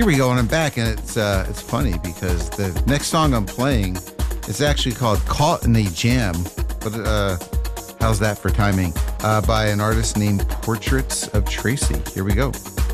Here we go, and I'm back, and it's funny because the next song I'm playing is actually called "Caught in a Jam," but how's that for timing? By an artist named Portraits of Tracy. Here we go.